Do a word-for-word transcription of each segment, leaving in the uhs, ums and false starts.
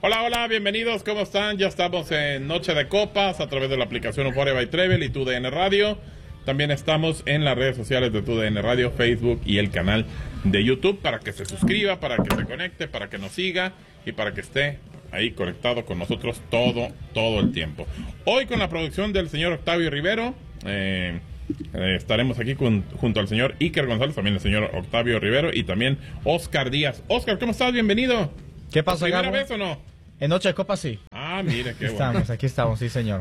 Hola, hola, bienvenidos, ¿cómo están? Ya estamos en Noche de Copas a través de la aplicación Euphoria by Trevel y TUDN Radio. También estamos en las redes sociales de TUDN Radio, Facebook y el canal de YouTube para que se suscriba, para que se conecte, para que nos siga y para que esté ahí conectado con nosotros todo, todo el tiempo. Hoy con la producción del señor Octavio Rivero, eh, eh, estaremos aquí con, junto al señor Iker González, también el señor Octavio Rivero y también Oscar Díaz. Oscar, ¿cómo estás? Bienvenido. ¿Qué pasa, ¿Primera Gabo? vez o no? En Noche de Copa sí. Ah, mire, qué aquí bueno. Estamos, aquí estamos, sí, señor.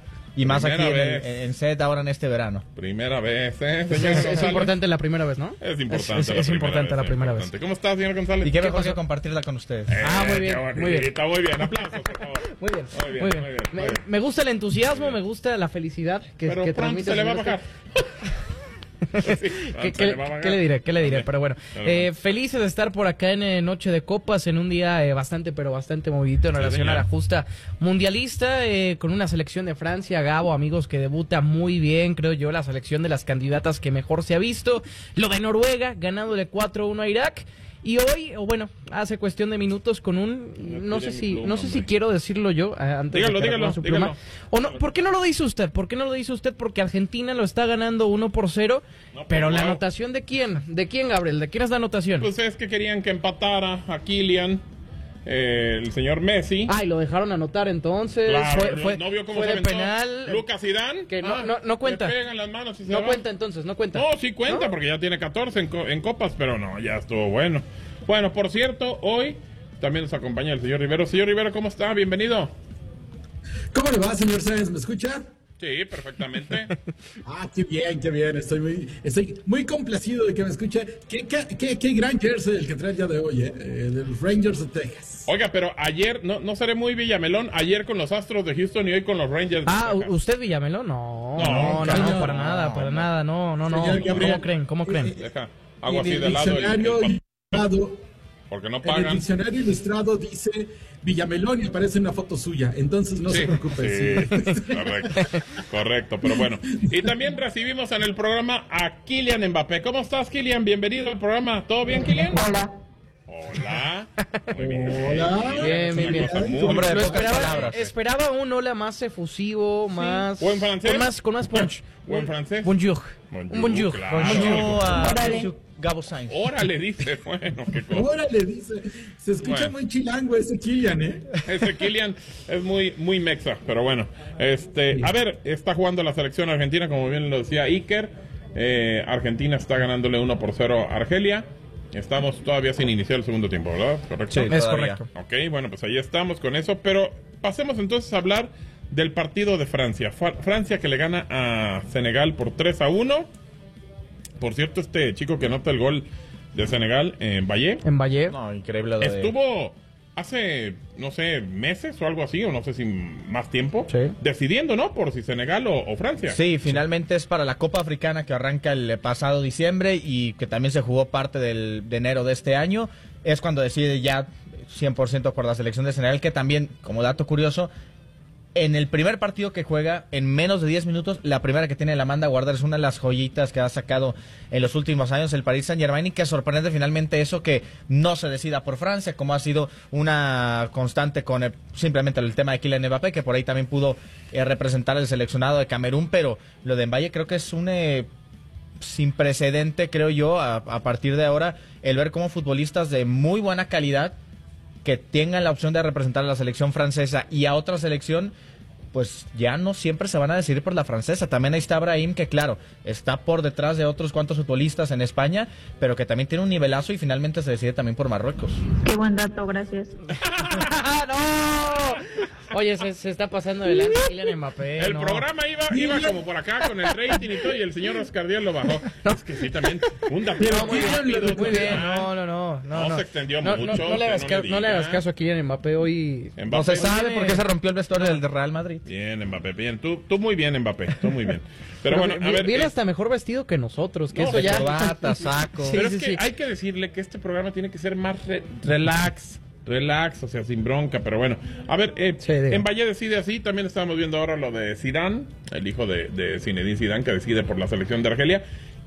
Y más aquí en, vez. en, en set ahora en este verano. Primera vez, ¿eh? Es, señor es González? importante la primera vez, ¿no? Es importante Es, es, la es primera importante vez, la es primera importante. vez. ¿Cómo estás, señor González? Y qué mejor que compartirla con ustedes. Eh, Ah, muy bien, qué muy bien. bonito, muy bien. Aplausos, por favor. Muy bien, Muy bien, muy bien. muy bien, Me, muy bien. me gusta el entusiasmo, me gusta la felicidad que, Pero que pronto transmite. se le va a el bajar. señor. Sí, ¿Qué, se qué- le va a bajar. qué le diré? ¿Qué le diré? Ok. Pero bueno, eh, felices de estar por acá en eh, Noche de Copas, en un día eh, bastante, pero bastante movidito en Sí, relación señor. a la justa mundialista, eh, con una selección de Francia, Gabo, amigos, que debuta muy bien, creo yo, la selección de las candidatas que mejor se ha visto. Lo de Noruega, ganándole cuatro uno a Irak. Y hoy, o bueno, hace cuestión de minutos con un, no sé tiene si, mi pluma, no sé si hombre. quiero decirlo yo, eh, antes Dígalo, de que dígalo, recoja su dígalo. pluma. O no, ¿por qué no lo dice usted? ¿Por qué no lo dice usted? Porque Argentina lo está ganando uno por cero, No, pero por la favor. anotación de quién, de quién, Gabriel, de quién es la anotación. Pues es que querían que empatara a Kylian, eh, el señor Messi. Ay, lo dejaron anotar entonces. Claro, fue no- fue, no vio cómo fue se de aventó penal. Lucas Zidane. Que no- Ah, no- no cuenta. Le pegan las manos y se No va. cuenta entonces, no cuenta. No, sí cuenta, ¿No? porque ya tiene catorce en, co- en copas, pero no, ya estuvo bueno. Bueno, por cierto, hoy también nos acompaña el señor Rivero. Señor Rivero, ¿cómo está? Bienvenido. ¿Cómo le va, señor Sáenz? ¿Me escucha? Sí, perfectamente. Ah, qué bien, qué bien. Estoy muy, estoy muy complacido de que me escuche. Qué, qué, qué, qué gran jersey el que trae el día de hoy, ¿eh? Eh, de los Rangers de Texas. Oiga, pero ayer, no, no seré muy Villamelón, ayer con los Astros de Houston y hoy con los Rangers de Ah, Texas. ¿usted Villamelón? No, No, no, no, no, señor. para nada, para nada, no, no, no. Señor Gabriel, ¿Cómo creen? ¿Cómo creen? eh, Deja, Y hago en así el de lado el- diccionario el- ilustrado, porque no en el pagan. diccionario ilustrado dice Villamelón y aparece una foto suya. Entonces no Sí, se preocupe. sí, sí. correcto, correcto, pero bueno. Y también recibimos en el programa a Kylian Mbappé. ¿Cómo estás, Kylian? Bienvenido al programa. ¿Todo bien, Kylian? Hola. Hola. Muy bien. Hola. Bien, Es bien, una bien. cosa muy- Hombre de Lo pocas esperaba, palabras. esperaba un hola más efusivo, más... ¿O en francés? Con más, con más punch. ¿O en francés? Bonjour. Bonjour, Un bonjour. claro. Bonjour. No, a Órale. Gabo Sainz. Órale, dice. Bueno, qué cosa. Ahora le dice. Se escucha Bueno. muy chilango ese Kylian, ¿eh? Ese Kylian es muy, muy mexa, pero bueno. Este, a ver, está jugando la selección argentina, como bien lo decía Iker. Eh, Argentina está ganándole uno por cero a Argelia. Estamos todavía sin iniciar el segundo tiempo, ¿verdad? ¿Correcto? Sí, Es todavía. correcto. Ok, bueno, pues ahí estamos con eso, pero pasemos entonces a hablar del partido de Francia. Fa- Francia que le gana a Senegal por tres a uno. Por cierto, este chico que anota el gol de Senegal, en Valle, En Valle. No, increíble lo de... estuvo hace, no sé, meses o algo así, o no sé si más tiempo, Sí. decidiendo, ¿no? Por si Senegal o, o Francia. Sí, finalmente es para la Copa Africana que arranca el pasado diciembre y que también se jugó parte del, de enero de este año. Es cuando decide ya cien por ciento por la selección de Senegal, que también, como dato curioso, en el primer partido que juega, en menos de diez minutos, la primera que tiene la manda a guardar es una de las joyitas que ha sacado en los últimos años el Paris Saint-Germain y que sorprende finalmente eso que no se decida por Francia, como ha sido una constante con el- simplemente el tema de Kylian Mbappé, que por ahí también pudo eh, representar al seleccionado de Camerún, pero lo de Mbappé creo que es un... eh, sin precedente, creo yo, a, a partir de ahora, el ver cómo futbolistas de muy buena calidad que tengan la opción de representar a la selección francesa y a otra selección, pues ya no siempre se van a decidir por la francesa. También ahí está Brahim, que claro, está por detrás de otros cuantos futbolistas en España, pero que también tiene un nivelazo y finalmente se decide también por Marruecos. Qué buen dato, gracias. ¡No! Oye, se, se está pasando de lanza Kylian Mbappé. El no. programa iba, iba como por acá con el rating y todo, y el señor Oscar Díaz lo bajó. Es que sí, también. Un dato Pero Muy bien, Kylian, muy bien. Ah, No, no, no. No, No no. se extendió No, mucho, No, no le hagas, usted no ca- le no le diga. hagas caso a Kylian Mbappé hoy. Mbappé. No se sabe viene- por qué se rompió el vestuario del de Real Madrid. Bien, Mbappé, bien. Tú, tú muy bien, Mbappé, tú muy bien. Pero bueno, vi- a ver. viene eh, hasta mejor vestido que nosotros, que No, eso ya. Corbata, saco. Sí, pero sí, es que sí. hay que decirle que este programa tiene que ser más re- relax. Relax, o sea, sin bronca, pero bueno. A ver, eh, Sí, diga. en Valle decide así. También estamos viendo ahora lo de Zidane, el hijo de, de Zinedine Zidane, que decide por la selección de Argelia.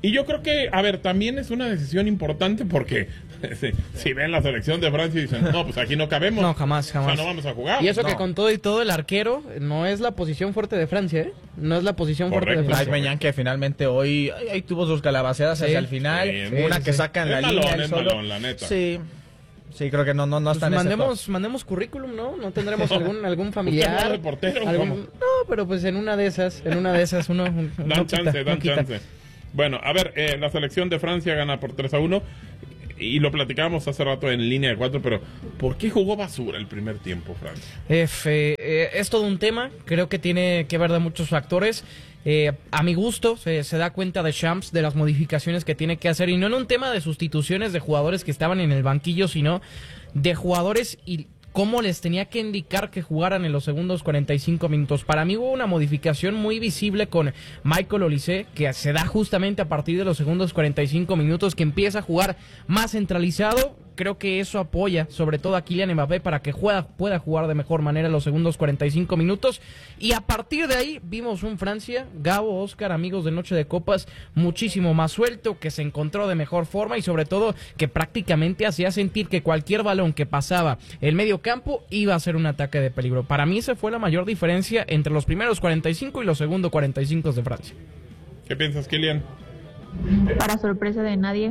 Y yo creo que, a ver, también es una decisión importante porque si, si ven la selección de Francia y dicen, no, pues aquí no cabemos. No, jamás, jamás. O sea, no vamos a jugar. Y eso No. que con todo y todo el arquero no es la posición fuerte de Francia, ¿eh? No es la posición Correcto. fuerte de Mike Francia. Maignan, que finalmente hoy ahí, ahí tuvo sus calabaceadas Sí. hacia el final, Sí, una sí, que sí. saca en Es la malón, línea él es solo. malón, la neta. Sí, sí, creo que no, no, no Pues está en ese mandemos, mandemos currículum, ¿no? No tendremos algún, algún ¿Usted familiar. no es reportero, algún- cómo? No, pero pues en una de esas, en una de esas uno, uno Dan quita, chance, no dan quita. chance. Bueno, a ver, eh, la selección de Francia gana por tres a uno. Y lo platicábamos hace rato en línea de cuatro, pero ¿por qué jugó basura el primer tiempo, Francia? F, eh, es todo un tema, creo que tiene que ver de muchos factores. Eh, a mi gusto se, se da cuenta de Champs de las modificaciones que tiene que hacer, y no en un tema de sustituciones de jugadores que estaban en el banquillo, sino de jugadores y cómo les tenía que indicar que jugaran en los segundos cuarenta y cinco minutos. Para mí hubo una modificación muy visible con Michael Olise, que se da justamente a partir de los segundos cuarenta y cinco minutos, que empieza a jugar más centralizado. Creo que eso apoya sobre todo a Kylian Mbappé para que juega, pueda jugar de mejor manera los segundos cuarenta y cinco minutos. Y a partir de ahí vimos un Francia, Gabo, Oscar, amigos de Noche de Copas, muchísimo más suelto, que se encontró de mejor forma y sobre todo que prácticamente hacía sentir que cualquier balón que pasaba el medio campo iba a ser un ataque de peligro. Para mí esa fue la mayor diferencia entre los primeros cuarenta y cinco y los segundos cuarenta y cinco de Francia. ¿Qué piensas, Kylian? Para sorpresa de nadie.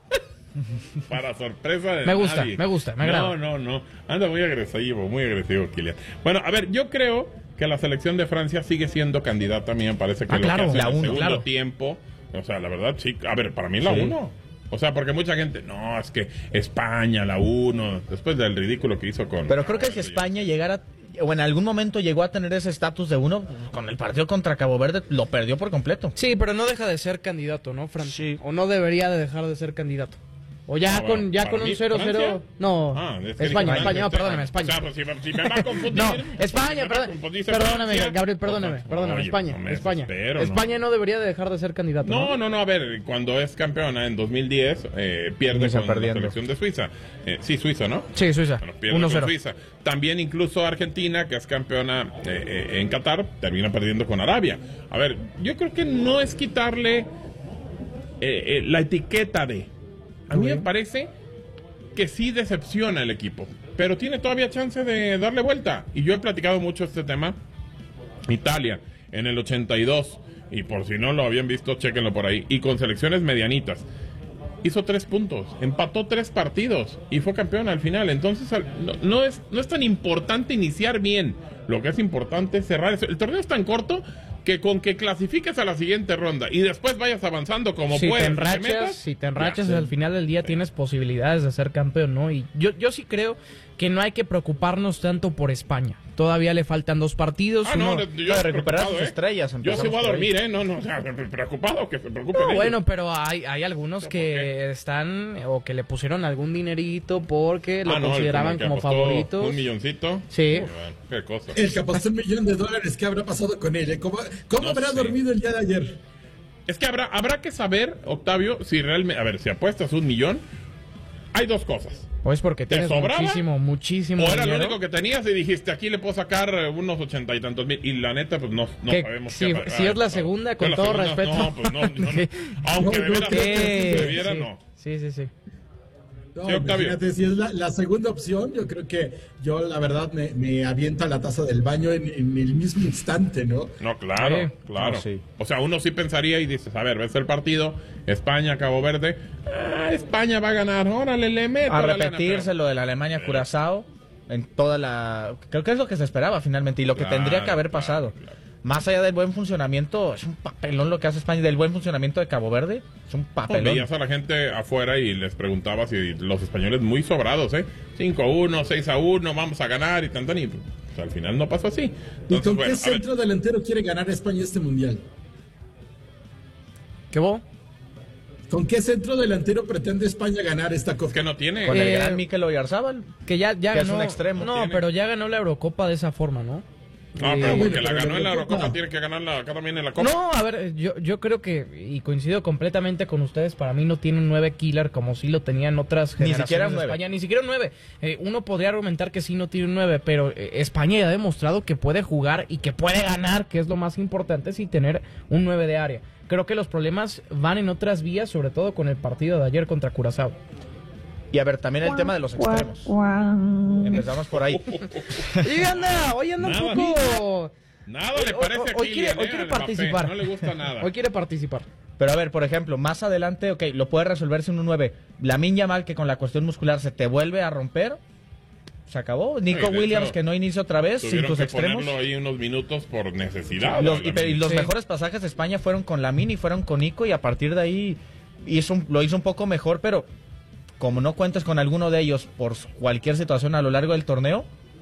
Para sorpresa de Me gusta, nadie. me gusta, me agrada. No, no, no. Anda muy agresivo, muy agresivo, Kylian. Bueno, a ver, yo creo que la selección de Francia sigue siendo candidata. A mí me parece que Ah, lo claro, que hace la en el uno, segundo claro. tiempo, o sea, la verdad, sí. A ver, para mí la Sí. uno. O sea, porque mucha gente, no, es que España, la uno, después del ridículo que hizo con... Pero creo que si España llegara, o en algún momento llegó a tener ese estatus de uno, con el partido contra Cabo Verde lo perdió por completo. Sí, pero no deja de ser candidato, ¿no, Francia? Sí. O no debería de dejar de ser candidato. O ya Ah, bueno, con ya para con mí, un cero cero. ¿Francia? No, Ah, es que España, dije España, no, Francia. perdóname, España. O sea, pues si, si me va a confundir... No, pues, España, si me perdón, confundir, dice perdóname, Francia, Gabriel, pues, perdóname, perdóname, oye, España, no me España. desespero, ¿no? España no debería de dejar de ser candidato. No, no, no, a ver, cuando es campeona en dos mil diez, eh, pierde Inicia con la perdiendo. selección de Suiza. Eh, sí, Suiza, ¿no? Sí, Suiza, Bueno, pierde uno con cero. Suiza. También incluso Argentina, que es campeona eh, eh, en Qatar, termina perdiendo con Arabia. A ver, yo creo que no es quitarle eh, eh, la etiqueta de... A mí me parece que sí decepciona el equipo, pero tiene todavía chance de darle vuelta. Y yo he platicado mucho este tema. Italia, en el ochenta y dos, y por si no lo habían visto, chéquenlo por ahí, y con selecciones medianitas, hizo tres puntos, empató tres partidos y fue campeón al final. Entonces al- no, no es, no es tan importante iniciar bien, lo que es importante es cerrar eso. El torneo es tan corto que con que clasifiques a la siguiente ronda y después vayas avanzando como Si puedes, te y enrachas, metas, si te enrachas ya. al final del día tienes posibilidades de ser campeón, ¿no? Y yo, yo sí creo que no hay que preocuparnos tanto por España. Todavía le faltan dos partidos. Ah, no, uno- yo de recuperar preocupado, sus ¿eh? estrellas, Yo empezamos sí voy a por ahí. dormir, ¿eh? No, no, o sea, preocupado que se preocupen No, ellos. bueno, pero hay, hay algunos que están o que le pusieron algún dinerito porque lo Ah, no, el consideraban que como apostó favoritos. Un milloncito. Sí. Bueno, qué cosa. El que apostó un millón de dólares, ¿qué habrá pasado con él? ¿Cómo, cómo No habrá sé. dormido el día de ayer? Es que habrá, habrá que saber, Octavio, si realmente... A ver, si apuestas un millón, hay dos cosas. O es porque ¿Te tienes sobraba? muchísimo, muchísimo O era lo dinero. único que tenías y dijiste, aquí le puedo sacar eh, unos ochenta y tantos mil. Y la neta, pues no, no Que sabemos si- qué. si es la segunda, con la todo segunda, respeto. No, pues no, no, no. Sí. Aunque de No, no veras creo que se Sí, debiera, sí. no. Sí, sí, sí. No, Sí, Octavio. imagínate, si es la, la segunda opción, yo creo que yo la verdad me, me aviento a la taza del baño en, en el mismo instante, ¿no? No, claro, Sí. claro. No, sí. O sea, uno sí pensaría y dices, a ver, ves el partido, España, Cabo Verde, ah, España va a ganar, órale, le meto. A la lana, repetirse pero- lo de la Alemania Curazao en toda la... Creo que es lo que se esperaba finalmente y lo que Claro, tendría que haber claro, pasado. claro. Más allá del buen funcionamiento, es un papelón lo que hace España. Del buen funcionamiento de Cabo Verde, es un No, papelón. veías a la gente afuera y les preguntabas si los españoles muy sobrados, ¿eh? cinco a uno, seis a uno, vamos a ganar y tanto y pues, al final no pasó así. ¿Y Entonces, con bueno, qué a ver, centro delantero quiere ganar España este mundial? ¿Qué vos? ¿Con qué centro delantero pretende España ganar esta es copa? que no tiene. Con Eh, el gran Mikel Oyarzábal. Que ya, ya Que es ganó. un extremo. No, Tiene. pero ya ganó la Eurocopa de esa forma, ¿no? No, Eh, pero porque bueno, la pero ganó la en la Eurocopa. Eurocopa, tiene que ganarla acá también en la Copa. No, a ver, yo, yo creo que, y coincido completamente con ustedes, para mí no tiene un nueve killer como sí lo tenían otras Ni generaciones siquiera un de nueve. España, ni siquiera un nueve. Eh, uno podría argumentar que sí no tiene un nueve, pero eh, España ya ha demostrado que puede jugar y que puede ganar, que es lo más importante, sin tener un nueve de área. Creo que los problemas van en otras vías, sobre todo con el partido de ayer contra Curazao. Y a ver, también el tema de los extremos. Empezamos por ahí. Oye, anda, hoy anda un Nada, poco... Nada le Hoy- parece hoy- a hoy Kylian, quiere- hoy eh, quiere al Mbappé. participar. No le gusta nada. Hoy quiere participar. Pero a ver, por ejemplo, más adelante, ok, lo puede resolverse en un nueve. Lamine Yamal, que con la cuestión muscular se te vuelve a romper, se acabó. Nico Sí, de Williams, hecho, que no inicia otra vez, sin Tuvieron tus que extremos. ponerlo ahí unos minutos por necesidad. Los, la- y, pe- y los Sí. mejores pasajes de España fueron con Lamine y fueron con Nico, y a partir de ahí hizo un- lo hizo un poco mejor, pero como no cuentes con alguno de ellos por cualquier situación a lo largo del torneo,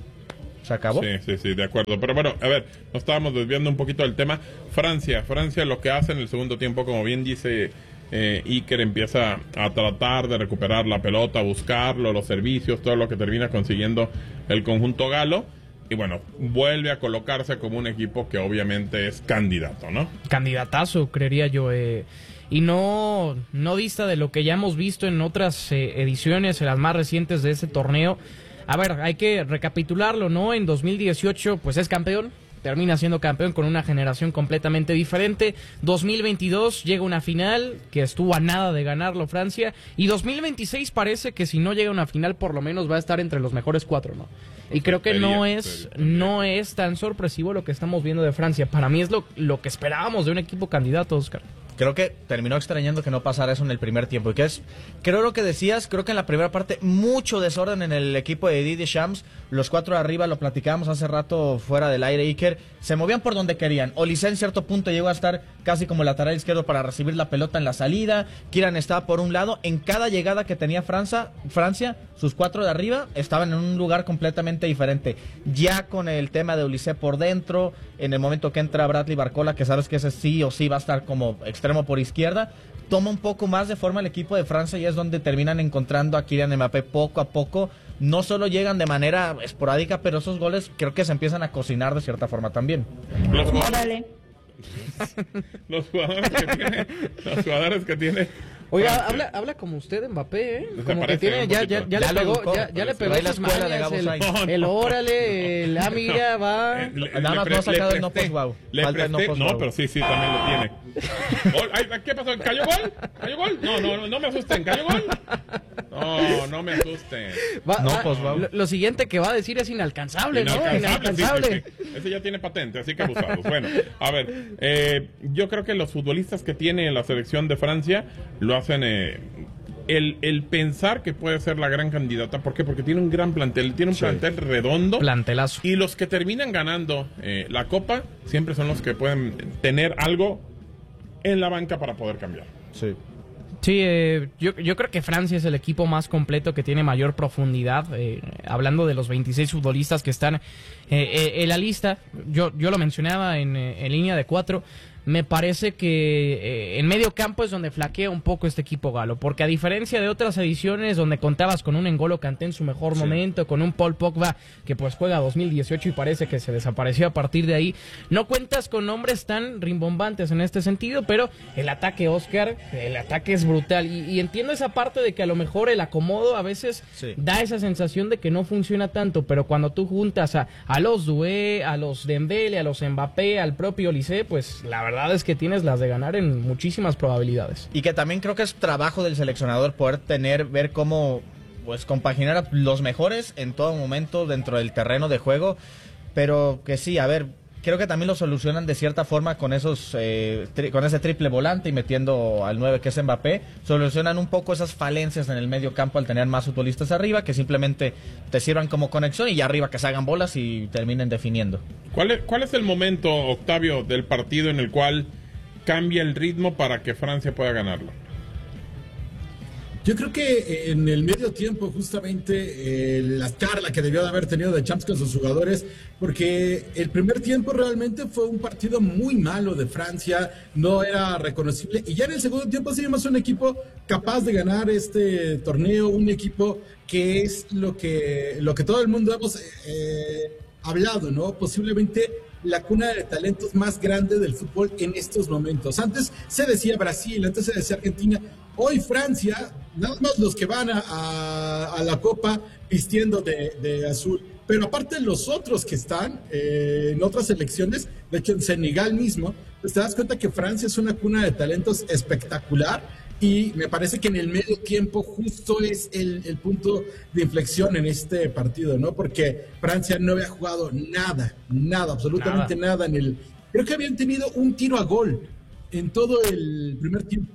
se acabó. Sí, sí, sí, de acuerdo. Pero bueno, a ver, nos estábamos desviando un poquito del tema. Francia, Francia lo que hace en el segundo tiempo, como bien dice eh, Iker, empieza a tratar de recuperar la pelota, buscarlo, los servicios, todo lo que termina consiguiendo el conjunto galo. Y bueno, vuelve a colocarse como un equipo que obviamente es candidato, ¿no? Candidatazo, creería yo. Eh, y no, no dista de lo que ya hemos visto en otras eh, ediciones, en las más recientes de ese torneo. A ver, hay que recapitularlo, ¿no? En dos mil dieciocho, pues es campeón. Termina siendo campeón con una generación completamente diferente. dos mil veintidós llega una final que estuvo a nada de ganarlo Francia. Y dos mil veintiséis parece que si no llega a una final por lo menos va a estar entre los mejores cuatro, ¿no? Y creo que no Sería, es, sería. no es tan sorpresivo lo que estamos viendo de Francia. Para mí es lo, lo que esperábamos de un equipo candidato, Oscar. Creo que terminó extrañando que no pasara eso en el primer tiempo. Y que es, creo lo que decías, creo que en la primera parte mucho desorden en el equipo de Didier Deschamps. Los cuatro de arriba, lo platicábamos hace rato fuera del aire, Iker, se movían por donde querían. Olise en cierto punto llegó a estar casi como lateral izquierdo para recibir la pelota en la salida. Kylian estaba por un lado. En cada llegada que tenía Francia, Francia, sus cuatro de arriba estaban en un lugar completamente diferente. Ya con el tema de Olise por dentro, en el momento que entra Bradley Barcola, que sabes que ese sí o sí va a estar como extremo por izquierda, toma un poco más de forma el equipo de Francia y es donde terminan encontrando a Kylian Mbappé poco a poco. No solo llegan de manera esporádica, pero esos goles creo que se empiezan a cocinar de cierta forma también. Los jugadores, Órale. los jugadores que tiene, los jugadores que tiene. Oiga, Francia. habla, habla como usted, Mbappé, ¿eh? Se Como que parece tiene, un ya, poquito. ya, ya, Ya le lo pegó, educó, ya, ya le pero pegó trae la sus escuela de mañas, Gabo el, Sainz. el órale, el ah, mira, va. Eh, le- Nada le más pre- no ha sacado le el no presté- post-wow. le Falta el no presté- post-wow. No, pero sí, sí, también lo tiene. Gol, ay, ¿qué pasó? ¿Cayó gol? ¿Cayó gol? No, no, no, no me asusten. ¿Cayó gol? No, no me asusten. Va- No, va- pues, va. lo, lo siguiente que va a decir es inalcanzable, ¿no? Inalcanzable, sí, Inalcanzable. sí, sí. Ese ya tiene patente, así que abusados. Bueno, a ver, eh, yo creo que los futbolistas que tiene la selección de Francia lo hacen... Eh, el, el pensar que puede ser la gran candidata, ¿por qué? Porque tiene un gran plantel, tiene un plantel redondo. Plantelazo. Y los que terminan ganando eh, la Copa siempre son los que pueden tener algo en la banca para poder cambiar. Sí. Sí, eh, yo, yo creo que Francia es el equipo más completo que tiene mayor profundidad. Eh, hablando de los veintiséis futbolistas que están eh, eh, en la lista, yo, yo lo mencionaba en, eh, en línea de cuatro. Me parece que eh, en medio campo es donde flaquea un poco este equipo galo, porque a diferencia de otras ediciones donde contabas con un N'Golo Kanté en su mejor momento, con un Paul Pogba que pues juega dos mil dieciocho y parece que se desapareció a partir de ahí, no cuentas con nombres tan rimbombantes en este sentido, pero el ataque, Oscar, el ataque es brutal y, y entiendo esa parte de que a lo mejor el acomodo a veces Sí. da esa sensación de que no funciona tanto, pero cuando tú juntas a, a los Doué, a los Dembélé, a los Mbappé, al propio Olise, pues la verdad La verdad es que tienes las de ganar en muchísimas probabilidades. Y que también creo que es trabajo del seleccionador poder tener, ver cómo pues compaginar a los mejores en todo momento dentro del terreno de juego. Pero que sí, a ver, creo que también lo solucionan de cierta forma con esos eh, tri- con ese triple volante y metiendo al nueve que es Mbappé. Solucionan un poco esas falencias en el medio campo al tener más futbolistas arriba que simplemente te sirvan como conexión y ya arriba que se hagan bolas y terminen definiendo. ¿Cuál es, ¿Cuál es el momento, Octavio, del partido en el cual cambia el ritmo para que Francia pueda ganarlo? Yo creo que en el medio tiempo, justamente, eh, la charla que debió de haber tenido de Champs con sus jugadores, porque el primer tiempo realmente fue un partido muy malo de Francia, no era reconocible, y ya en el segundo tiempo sí vimos un equipo capaz de ganar este torneo, un equipo que es lo que, lo que todo el mundo hemos eh, hablado, ¿no? Posiblemente la cuna de talentos más grande del fútbol en estos momentos. Antes se decía Brasil, antes se decía Argentina, hoy Francia, nada más los que van a, a, a la Copa vistiendo de, de azul. Pero aparte los otros que están eh, en otras selecciones, de hecho en Senegal mismo, pues te das cuenta que Francia es una cuna de talentos espectacular y me parece que en el medio tiempo justo es el, el punto de inflexión en este partido, ¿no? Porque Francia no había jugado nada, nada, absolutamente nada, nada en el... Creo que habían tenido un tiro a gol en todo el primer tiempo.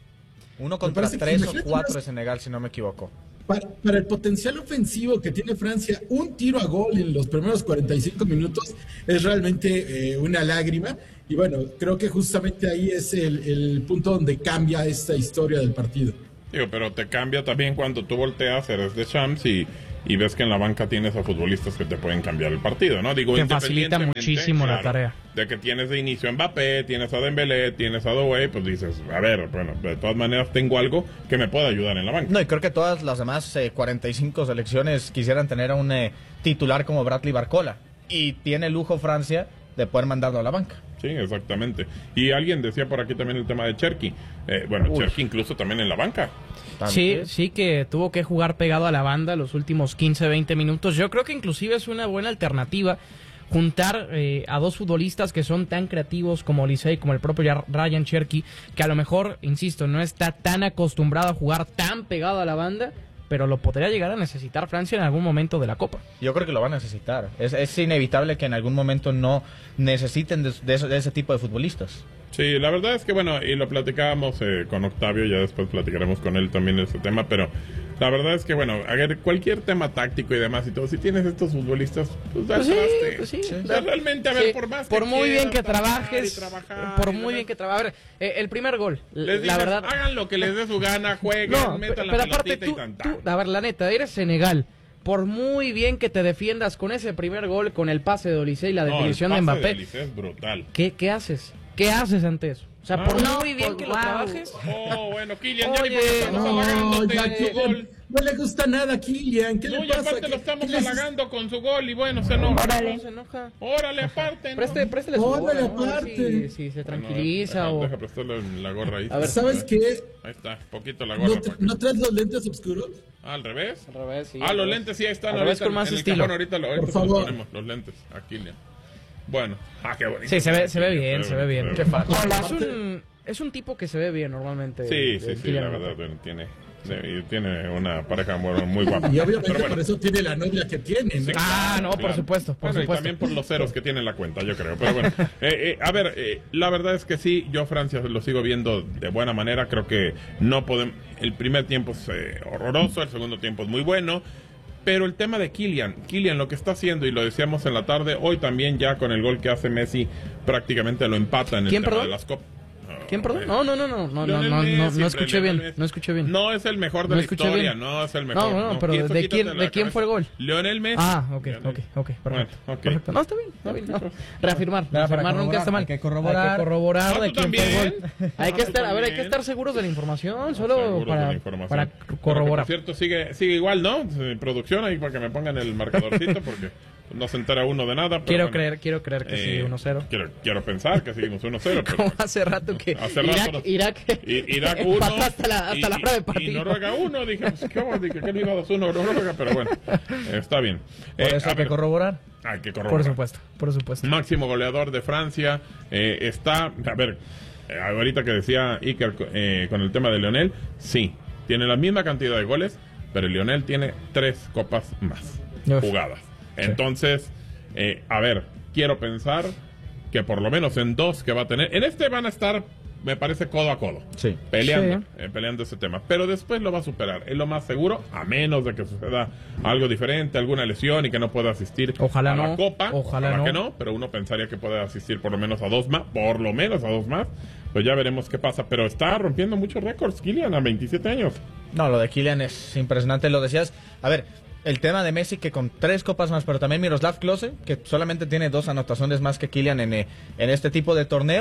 Uno contra tres o cuatro de Senegal, si no me equivoco. Para, para el potencial ofensivo que tiene Francia, un tiro a gol en los primeros cuarenta y cinco minutos es realmente eh, una lágrima. Y bueno, creo que justamente ahí es el, el punto donde cambia esta historia del partido. Digo, pero te cambia también cuando tú volteas, eres de Champs y, y ves que en la banca tienes a futbolistas que te pueden cambiar el partido, ¿no? Digo, que facilita muchísimo claro, la tarea. De que tienes de inicio a Mbappé, tienes a Dembélé, tienes a Doué, pues dices, a ver, bueno, de todas maneras tengo algo que me pueda ayudar en la banca. No, y creo que todas las demás eh, cuarenta y cinco selecciones quisieran tener a un eh, titular como Bradley Barcola. Y tiene lujo Francia de poder mandarlo a la banca. Sí, exactamente. Y alguien decía por aquí también el tema de Cherki. Eh, bueno, Uy. Cherki incluso también en la banca. Sí, sí que tuvo que jugar pegado a la banda los últimos quince, veinte minutos. Yo creo que inclusive es una buena alternativa juntar eh, a dos futbolistas que son tan creativos como Olise y como el propio Ryan Cherki, que a lo mejor, insisto, no está tan acostumbrado a jugar tan pegado a la banda, pero lo podría llegar a necesitar Francia en algún momento de la Copa. Yo creo que lo va a necesitar. Es, es inevitable que en algún momento no necesiten de, de, ese, de ese tipo de futbolistas. Sí, la verdad es que bueno, y lo platicábamos eh, con Octavio, ya después platicaremos con él también ese tema, pero la verdad es que bueno, a ver, cualquier tema táctico y demás y todo, si tienes estos futbolistas, pues da pues sí, traste. Pues sí, o sea, sí. Realmente, a ver, sí, por más por que muy bien que trabajar trabajes, trabajar por muy bien que trabajes, eh, el primer gol, les la dices, verdad, hagan lo que les dé su gana, jueguen, no, metan pero la aparte pelotita tú, y tan, tan. tú, a ver, la neta, eres Senegal. Por muy bien que te defiendas con ese primer gol, con el pase de Olise y la no, definición el pase de Mbappé, de Olise es brutal. ¿Qué, ¿qué haces? ¿Qué haces ante eso? O sea, Ah, por no, muy bien pues, que wow. lo trabajes. Oh, bueno, Kylian, Oye, ya ni estamos no, halagándote ya con su Kylian, gol. no le gusta nada a Kylian. ¿Qué No, le y pasa? aparte ¿Qué, lo estamos qué les- halagando con su gol y bueno, se enoja. Órale. Se enoja. Órale, aparte, ¿no? Preste, préstele su Órale, gorra, ¿no? aparte. Si, si se Bueno, tranquiliza deja, o... deja prestarle la gorra ahí. A ver, ¿Sabes qué? Ahí está, poquito la gorra. ¿No, para que- ¿No traes los lentes oscuros? Ah, al revés. Al revés, sí. Ah, al los revés. lentes sí ahí están. Al ahorita revés con en- más en el estilo. cajón, ahorita lo, ahorita Por se los favor. ponemos, los lentes. Aquí, Kylian. Bueno, ah, qué bonito. Sí, se ve, se ve bien, se ve bien. se Qué ve fácil. Hola. Es un, es un tipo que se ve bien normalmente. Sí, sí, eh, sí, Kylian la Mbappé. verdad, bueno, tiene, sí, tiene una pareja muy, muy guapa. Y obviamente Pero bueno. por eso tiene la novia que tiene, ¿no? Sí, Ah, claro, no, por claro. supuesto, por Bueno, y supuesto. también por los ceros que tiene en la cuenta, yo creo. Pero bueno, eh, eh, a ver, eh, la verdad es que sí, yo Francia lo sigo viendo de buena manera. Creo que no podemos. El primer tiempo es eh, horroroso, el segundo tiempo es muy bueno. Pero el tema de Kylian, Kylian lo que está haciendo, y lo decíamos en la tarde, hoy también ya con el gol que hace Messi, prácticamente lo empata en el ¿Quién, tema perdón? de las copas. ¿Quién, perdón? No, no, no, no, no, no, Lionel no, no, Messi, no hombre, escuché Lionel bien, Messi. no escuché bien. No es el mejor de No la escuché historia, bien. no es el mejor. No, no, pero y eso ¿de quítate quién- la de quién cabeza. fue el gol? Lionel Messi. Ah, ok, Lionel. ok, ok, perfecto. Bueno, ok. Perfecto. No, está bien, está bien. no. Reafirmar, Nada, para reafirmar nunca corroborar, está mal. hay que corroborar. Hay que corroborar Ah, de ¿tú quién fue el también? gol. Hay Ah, que ¿tú estar, a ver, hay que también? estar seguros de la información, solo Seguros de para, la información. para Pero que, corroborar. por cierto, sigue, sigue igual, ¿no? Eh, Producción ahí para que me pongan el marcadorcito porque no se entera uno de nada. Pero Quiero bueno, creer, quiero creer que eh, sigue uno cero. Quiero, quiero pensar que seguimos uno cero. Pero Como hace rato que Hace Irak, rato- Irak, I- Irak uno empató hasta la, hasta y, la hora de y- partido. y Noruega uno. Dije, pues, ¿qué vamos? Dije, que no iba dos uno Noruega, pero bueno, eh, está bien. Por Eh, eso a hay que ver, corroborar. hay que corroborar. Por supuesto, por supuesto. Máximo goleador de Francia. eh, está, a ver, eh, ahorita que decía Iker eh, con el tema de Lionel, sí, tiene la misma cantidad de goles, pero Lionel tiene tres copas más Uf. jugadas. Entonces, eh, a ver, quiero pensar que por lo menos en dos que va a tener, en este van a estar, me parece, codo a codo. Sí. Peleando, Sí. eh, peleando ese tema. Pero después lo va a superar. Es lo más seguro, a menos de que suceda algo diferente, alguna lesión y que no pueda asistir Ojalá a la no, Copa. ojalá no. que no, pero uno pensaría que puede asistir por lo menos a dos más, por lo menos a dos más. Pues ya veremos qué pasa. Pero está rompiendo muchos récords, Kylian, a veintisiete años. No, lo de Kylian es impresionante, lo decías. A ver, el tema de Messi que con tres copas más, pero también Miroslav Klose, que solamente tiene dos anotaciones más que Kylian en, eh, en este tipo de torneos.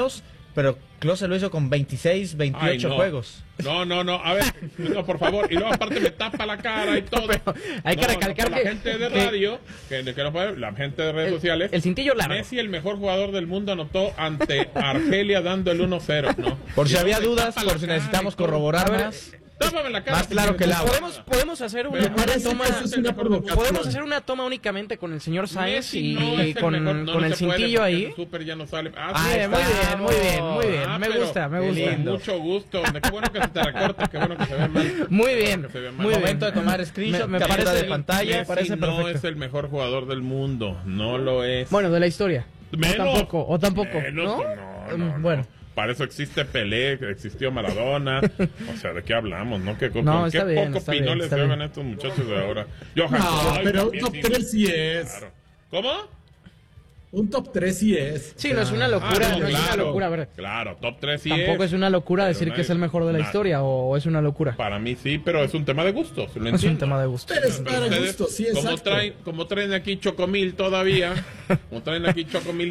pero Klose lo hizo con veintiséis, veintiocho Ay, no. juegos. No, no, no, a ver, no, por favor, y luego aparte me tapa la cara y todo. Pero hay que No, no, recalcar no, que- la gente de que- radio, que, que no puede, la gente de redes El- sociales. el cintillo largo. Messi, el mejor jugador del mundo, anotó ante Argelia dando el uno cero, ¿no? Por si Y había luego me dudas, tapa por la si cara necesitamos y todo. corroborar A ver, más. Tápame la cara. Más si claro quieres. que el agua. Podemos, podemos hacer una, Me una parece toma. que eso es una provocación. Podemos hacer una toma únicamente con el señor Sáenz Messi y no es el con, mejor, no, con no el se puede, cintillo porque ahí. en el súper ya no sale. Ah, Ah, sí, Bien, muy bien, muy bien, muy bien. Ah, me pero gusta, me qué gusta. lindo. Mucho gusto. Qué bueno que se te recorta, qué bueno que se ve mal. Muy Qué bien, bueno que se ve mal. muy bien. Momento de tomar screenshot, Me- me captura parece- de pantalla. Messi parece no perfecto. es el mejor jugador del mundo, no lo es. Bueno, de la historia. Menos. O tampoco, o tampoco, Menos, ¿no? no, no, Mm, bueno. no. Para eso existe Pelé, existió Maradona. O sea, ¿de qué hablamos? ¿No? ¿Qué, co- No, con está qué bien, poco está bien, pinoles está juegan bien. estos muchachos de ahora? Johan No, Cruyff pero un también, top sí, tres sí es. claro. ¿Cómo? Un top tres sí es. Sí, no es una locura, Ah, no es una claro, locura, a ver. Claro, top tres sí Tampoco es una locura pero decir que nadie- es el mejor de la na- historia o es una locura. Para mí sí, pero es un tema de gusto. Lo Es un entiendo. tema de gusto. Pero es Pero para ustedes, gusto, sí, como exacto. traen, como traen aquí Chocomil todavía, como traen aquí Chocomil